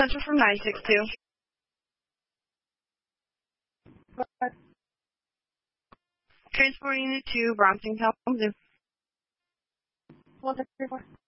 Central from 962. Transporting you to Bronson, Kalamazoo. 134.